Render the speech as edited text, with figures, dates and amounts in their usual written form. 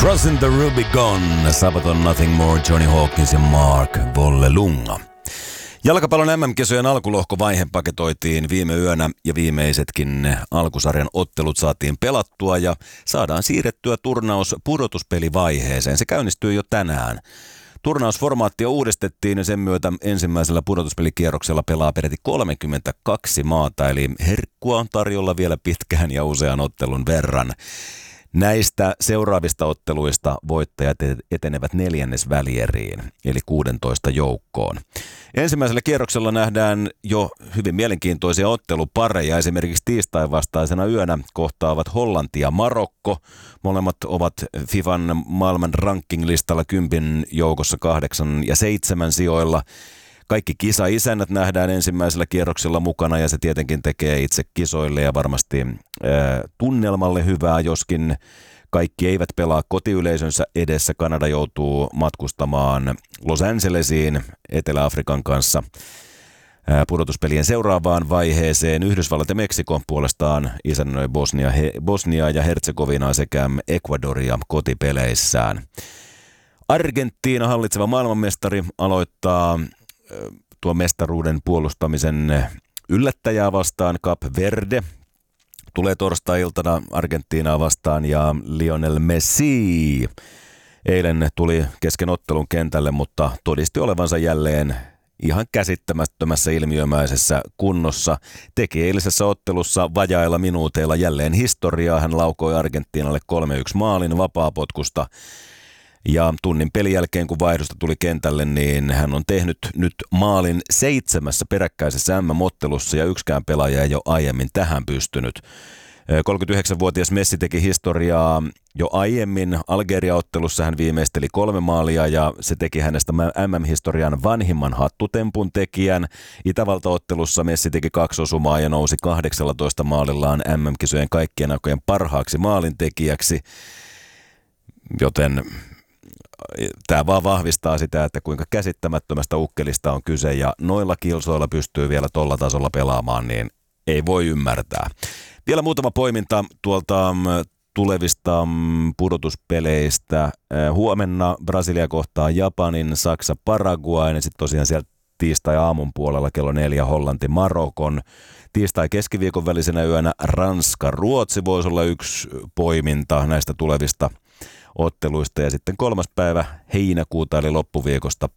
Crossing the Rubicon, Sabaton Nothing More, Johnny Hawkins ja Mark Vollelunga. Jalkapallon MM-kisojen alkulohkovaihe paketoitiin viime yönä ja viimeisetkin alkusarjan ottelut saatiin pelattua ja saadaan siirrettyä turnaus pudotuspelivaiheeseen. Se käynnistyy jo tänään. Turnausformaattia uudistettiin ja sen myötä ensimmäisellä pudotuspelikierroksella pelaa peräti 32 maata, eli herkkua on tarjolla vielä pitkään ja usean ottelun verran. Näistä seuraavista otteluista voittajat etenevät neljännesvälieriin, eli 16 joukkoon. Ensimmäisellä kierroksella nähdään jo hyvin mielenkiintoisia ottelupareja. Esimerkiksi tiistain vastaisena yönä kohtaavat Hollanti ja Marokko. Molemmat ovat FIFAn maailman ranking-listalla 10 joukossa 8 ja 7 sijoilla. Kaikki kisaisännät nähdään ensimmäisellä kierroksella mukana ja se tietenkin tekee itse kisoille ja varmasti tunnelmalle hyvää, joskin kaikki eivät pelaa kotiyleisönsä edessä. Kanada joutuu matkustamaan Los Angelesiin Etelä-Afrikan kanssa pudotuspelien seuraavaan vaiheeseen. Yhdysvallat ja Meksiko puolestaan isännöi Bosnia ja Herzegovinaa sekä Ecuadoria kotipeleissään. Argentiina, hallitseva maailmanmestari, aloittaa tuon mestaruuden puolustamisen yllättäjää vastaan. Cape Verde tulee torstai-iltana Argentiinaa vastaan ja Lionel Messi eilen tuli kesken ottelun kentälle, mutta todisti olevansa jälleen ihan käsittämättömässä ilmiömäisessä kunnossa. Teki eilisessä ottelussa vajailla minuuteilla jälleen historiaa. Hän laukoi Argentiinalle 3-1 maalin vapaapotkusta. Ja tunnin pelin jälkeen, kun vaihdosta tuli kentälle, niin hän on tehnyt nyt maalin 7 peräkkäisessä MM-ottelussa ja yksikään pelaaja ei ole aiemmin tähän pystynyt. 39-vuotias Messi teki historiaa jo aiemmin. Algeria-ottelussa hän viimeisteli 3 maalia ja se teki hänestä MM-historian vanhimman hattutempun tekijän. Itävalta-ottelussa Messi teki 2 osumaa ja nousi 18 maalillaan MM-kisojen kaikkien aikojen parhaaksi maalintekijäksi, joten tämä vaan vahvistaa sitä, että kuinka käsittämättömästä ukkelista on kyse ja noilla kilsoilla pystyy vielä tolla tasolla pelaamaan, niin ei voi ymmärtää. Vielä muutama poiminta tuolta tulevista pudotuspeleistä. Huomenna Brasilia kohtaa Japanin, Saksa Paraguayn ja sitten tosiaan siellä tiistai-aamun puolella kello 4 Hollanti Marokon. Tiistai-keskiviikon välisenä yönä Ranska-Ruotsi voisi olla yksi poiminta näistä tulevista otteluista ja sitten 3. päivä heinäkuuta eli loppuviikosta